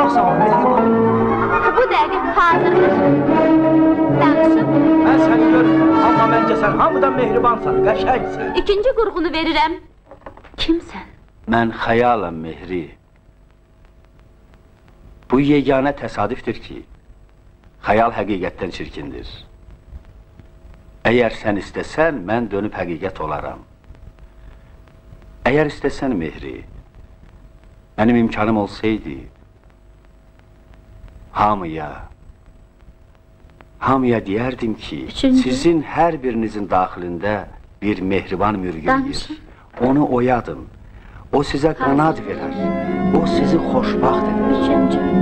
baxsan o mehriban. Bu dəqiq hazırdır. Danışın. Mən səni görürüm, amma məncə sən hamıdan mehribansan, qəşəngsən. İkinci qurğunu verirəm. Kimsən? Mən xəyalam Mehri. Bu yeganə təsadüfdür ki, xəyal həqiqətdən çirkindir. Əgər sən istəsən, mən dönüb həqiqət olaram. Əgər istəsən Mehri, mənim imkanım olsaydı, hamıya deyərdim ki, sizin hər birinizin daxilində bir mehriban mürgündür. Onu oyadın, o sizə qanad verər, o sizi xoşbaxt edər.